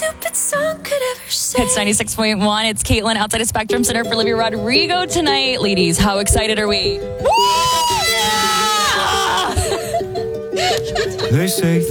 stupid song could ever say. Hits 96.1. It's Caitlin outside of Spectrum Center for Olivia Rodrigo tonight. Ladies, how excited are we? They say